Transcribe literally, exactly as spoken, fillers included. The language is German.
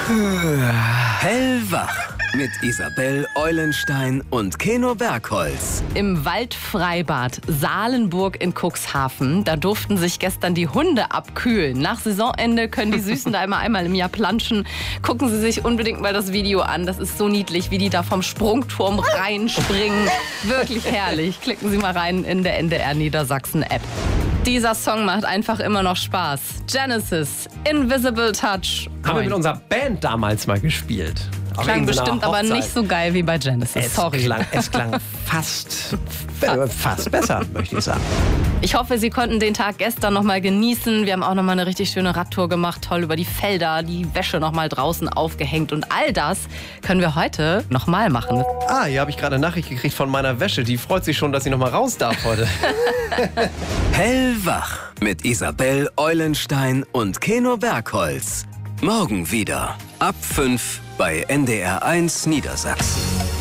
Hellwach mit Isabel Eulenstein und Keno Bergholz. Im Waldfreibad Salenburg in Cuxhaven, da durften sich gestern die Hunde abkühlen. Nach Saisonende können die Süßen da immer einmal im Jahr planschen. Gucken Sie sich unbedingt mal das Video an. Das ist so niedlich, wie die da vom Sprungturm reinspringen. Wirklich herrlich. Klicken Sie mal rein in der N D R Niedersachsen-App. Dieser Song macht einfach immer noch Spaß. Genesis, Invisible Touch. Haben wir mit unserer Band damals mal gespielt. Klang bestimmt aber nicht so geil wie bei Genesis. Es Sorry. Klang, es klang fast, fast besser, möchte ich sagen. Ich hoffe, Sie konnten den Tag gestern noch mal genießen. Wir haben auch noch mal eine richtig schöne Radtour gemacht. Toll über die Felder, die Wäsche noch mal draußen aufgehängt. Und all das können wir heute noch mal machen. Ah, hier habe ich gerade eine Nachricht gekriegt von meiner Wäsche. Die freut sich schon, dass sie noch mal raus darf heute. Hellwach mit Isabel Eulenstein und Keno Bergholz. Morgen wieder ab fünf bei N D R eins Niedersachsen.